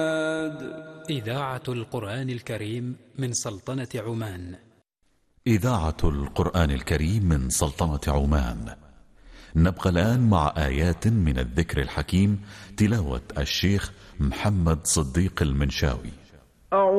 إذاعة القرآن الكريم من سلطنة عمان. إذاعة القرآن الكريم من سلطنة عمان. نبقى الآن مع آيات من الذكر الحكيم، تلاوة الشيخ محمد صديق المنشاوي.